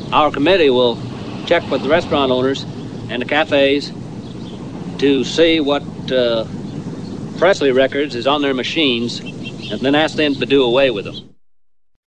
our committee will check with the restaurant owners and the cafes to see what Presley records is on their machines, and then ask them to do away with them.